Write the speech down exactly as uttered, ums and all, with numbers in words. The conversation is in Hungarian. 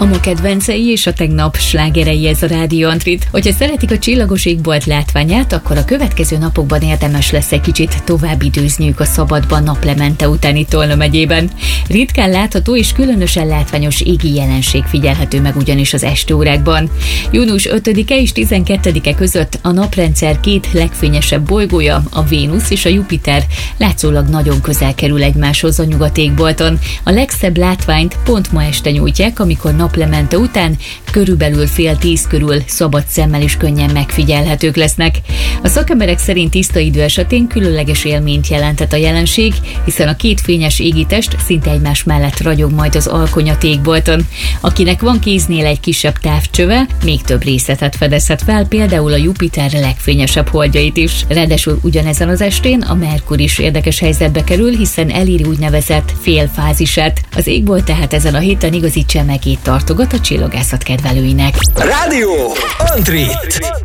A ma kedvencei és a tegnap slágerei ez a Rádió Antrit. Hogyha szeretik a csillagos égbolt látványát, akkor a következő napokban érdemes lesz egy kicsit tovább időzniük a szabadban naplemente utáni Tolna megyében. Ritkán látható és különösen látványos égi jelenség figyelhető meg ugyanis az estéórákban. június ötödike és tizenkettedike között a naprendszer két legfényesebb bolygója, a Vénusz és a Jupiter látszólag nagyon közel kerül egymáshoz a nyugati égbolton. A legszebb látványt pont ma este nyújtják, amikor naplemente után körülbelül fél tíz körül szabad szemmel is könnyen megfigyelhetők lesznek. A szakemberek szerint tiszta idő esetén különleges élményt jelentett a jelenség, hiszen a két fényes égitest szinte egymás mellett ragyog majd az alkonyat égbolton. Akinek van kéznél egy kisebb távcsöve, még több részletet fedezhet fel, például a Jupiter legfényesebb holdjait is. Ráadásul ugyanezen az estén a Merkur is érdekes helyzetbe kerül, hiszen eléri úgynevezett félfázisát. Az égbolt tehát ezen a héten igazi csemegét tartogat a csillagászat kedvelőinek. Rádió Antrit!